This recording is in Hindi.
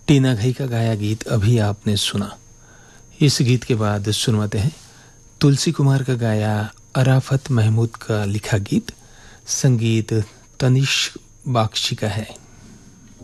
टीना घई का गाया गीत अभी आपने सुना। इस गीत के बाद सुनवाते हैं तुलसी कुमार का गाया अराफत महमूद का लिखा गीत। संगीत तनिष्क बागची का है।